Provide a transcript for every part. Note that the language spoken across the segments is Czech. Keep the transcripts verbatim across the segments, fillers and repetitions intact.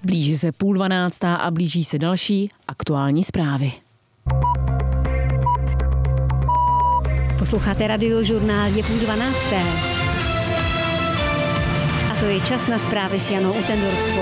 Blíží se půl dvanáctá a blíží se další aktuální zprávy. Posloucháte Radiožurnál, je půl dvanácté. A to je čas na zprávy s Janou Utendorskou.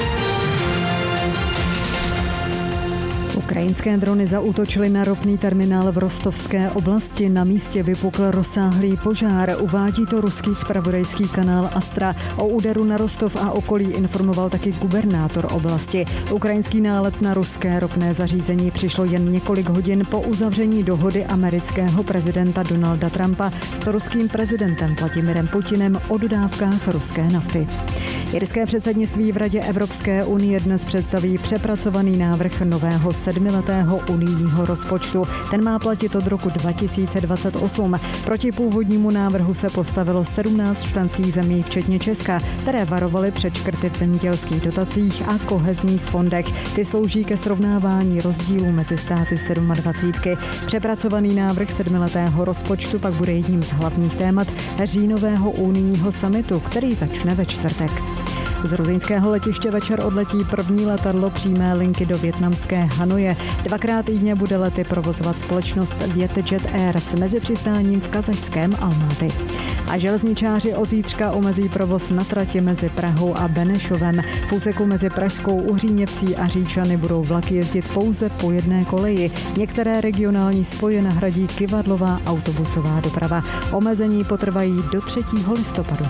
Ukrajinské drony zaútočily na ropný terminál v Rostovské oblasti. Na místě vypukl rozsáhlý požár. Uvádí to ruský zpravodajský kanál Astra. O úderu na Rostov a okolí informoval taky gubernátor oblasti. Ukrajinský nálet na ruské ropné zařízení přišlo jen několik hodin po uzavření dohody amerického prezidenta Donalda Trumpa s ruským prezidentem Vladimirem Putinem o dodávkách ruské nafty. Irské předsednictví v Radě Evropské unie dnes představí přepracovaný návrh nového sedmiletého unijního rozpočtu. Ten má platit od roku dva tisíce dvacet osm. Proti původnímu návrhu se postavilo sedmnáct členských zemí, včetně Česka, které varovaly před škrty v zemědělských dotacích a kohezních fondech. Ty slouží ke srovnávání rozdílů mezi státy sedmadvacítky. Přepracovaný návrh sedmiletého rozpočtu pak bude jedním z hlavních témat říjnového unijního summitu, který začne ve čtvrtek. Z gruzínského letiště večer odletí první letadlo přímé linky do vietnamské Hanoje. Dvakrát týdně bude lety provozovat společnost Vietjet Air s mezipřistáním v kazašském Almaty. A železničáři od zítřka omezí provoz na trati mezi Prahou a Benešovem. V úseku mezi Pražskou Uhříněvsí a Říčany budou vlaky jezdit pouze po jedné koleji. Některé regionální spoje nahradí kyvadlová autobusová doprava. Omezení potrvají do třetího listopadu.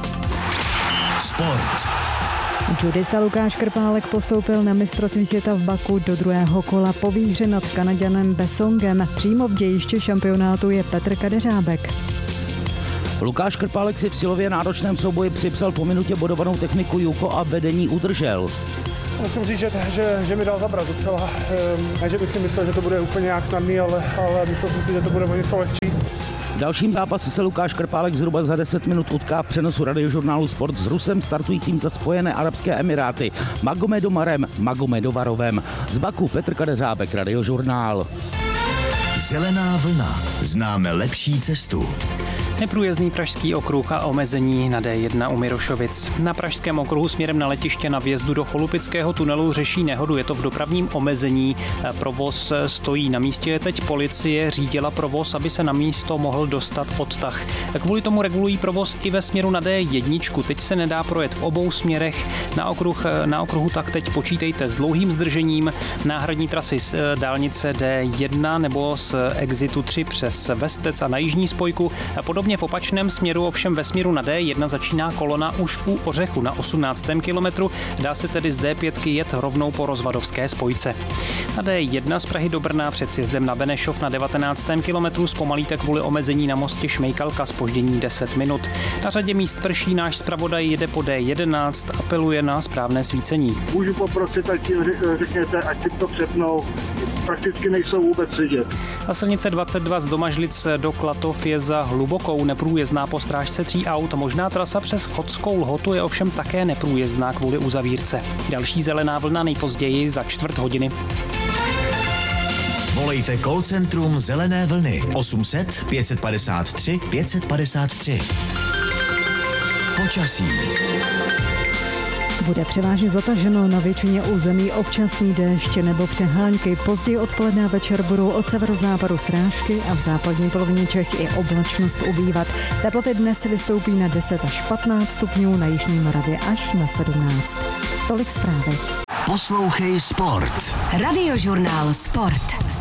Sport. Judista Lukáš Krpálek postoupil na mistrovství světa v Baku do druhého kola po výhře nad Kanaďanem Besongem. Přímo v dějišti šampionátu je Petr Kadeřábek. Lukáš Krpálek si v silově náročném souboji připsal po minutě bodovanou techniku Juko a vedení udržel. Musím říct, že, že, že mi dal zabrat docela. Ne, že bych si myslel, že to bude úplně nějak snadný, ale, ale myslel jsem si, že to bude o něco lehčí. V dalším zápase se Lukáš Krpálek zhruba za deset minut utká v přenosu Radiožurnálu Sport s Rusem startujícím za Spojené arabské emiráty Magomedomarem Magomedovarovem. Z Baku Petr Kadeřábek, Radiožurnál. Zelená vlna. Známe lepší cestu. Neprůjezdný pražský okruh a omezení na D jedna u Mirošovic. Na pražském okruhu směrem na letiště na vjezdu do Cholupického tunelu řeší nehodu. Je to v dopravním omezení. Provoz stojí. Na místě je teď policie, řídila provoz, aby se na místo mohl dostat odtah. Kvůli tomu regulují provoz i ve směru na D jedna. Teď se nedá projet v obou směrech. Na, okruh, na okruhu tak teď počítejte s dlouhým zdržením. Náhradní trasy z dálnice D jedna nebo z exitu tři přes Vestec a na jižní spojku. Podobně v opačném směru, ovšem ve směru na D jedna začíná kolona už u Ořechu na osmnáctém kilometru. Dá se tedy z D pět jet rovnou po rozvadovské spojce. Na D jedna z Prahy do Brna před sjezdem na Benešov na devatenáctém kilometru zpomalíte kvůli omezení na mostě Šmejkalka zpoždění deset minut. Na řadě míst prší, náš zpravodaj jede po D jedenáct, apeluje na správné svícení. Můžu poprosit, ať řekněte, ať si to přepnou, prakticky nejsou vůbec vidět. A silnice dvacet dva z Domažlic do Klatov je za hlubokou neprůjezdná po strážce tří aut. Možná trasa přes Chodskou Lhotu je ovšem také neprůjezdná kvůli uzavírce. Další zelená vlna nejpozději za čtvrt hodiny. Volejte call centrum Zelené vlny osm set pět padesát tři pět padesát tři. Počasí. Bude převážně zataženo, na většině území občasný déšť nebo přehánky. Později odpoledne a večer budou od severozápadu srážky a v západní polovině Čech i oblačnost ubývat. Teploty dnes vystoupí na deset až patnáct stupňů, na jižní Moravě až na sedmnáct. Tolik zprávy. Poslouchej Sport. Radiožurnál Sport.